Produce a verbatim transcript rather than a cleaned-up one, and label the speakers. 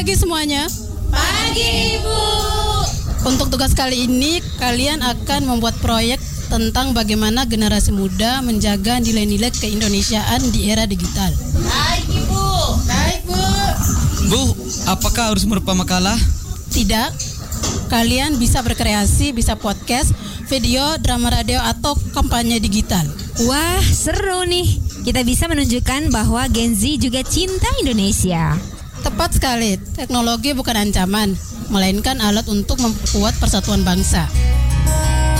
Speaker 1: pagi semuanya.
Speaker 2: Pagi, Ibu.
Speaker 1: Untuk tugas kali ini, kalian akan membuat proyek tentang bagaimana generasi muda menjaga nilai-nilai keindonesiaan di era digital.
Speaker 2: Baik, Ibu.
Speaker 1: Baik, Bu.
Speaker 3: Bu, apakah harus merupa makalah?
Speaker 1: Tidak. Kalian bisa berkreasi, bisa podcast, video, drama radio, atau kampanye digital.
Speaker 4: Wah, seru nih. Kita bisa menunjukkan bahwa Gen Z juga cinta Indonesia.
Speaker 1: Tepat sekali, teknologi bukan ancaman, melainkan alat untuk memperkuat persatuan bangsa.